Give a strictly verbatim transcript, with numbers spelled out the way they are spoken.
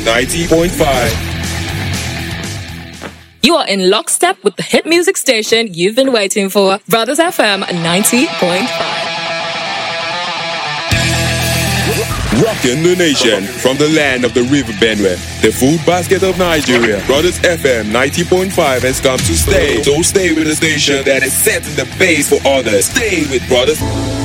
ninety point five. You are in lockstep with the hit music station you've been waiting for. Brothers F M ninety point five. Rocking the nation from the land of the River Benue, the food basket of Nigeria. Brothers F M ninety point five has come to stay. So stay with the station that is setting the pace for others. Stay with Brothers.